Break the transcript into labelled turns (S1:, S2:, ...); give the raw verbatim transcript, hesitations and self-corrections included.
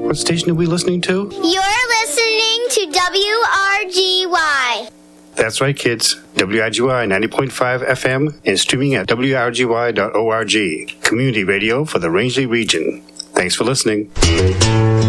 S1: What station are we listening to?
S2: You're listening to W R G Y.
S1: That's right, kids. W R G Y ninety point five F M and streaming at w r g y dot org. Community radio for the Rangeley region. Thanks for listening.